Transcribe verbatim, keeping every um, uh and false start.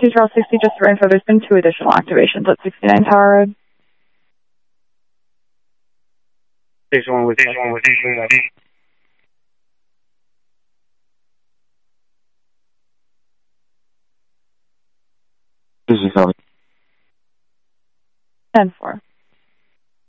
two Charles sixty, just for info, there's been two additional activations at sixty-nine Tower Road. Station one with Station one with Station one. Easy, Philly. ten four.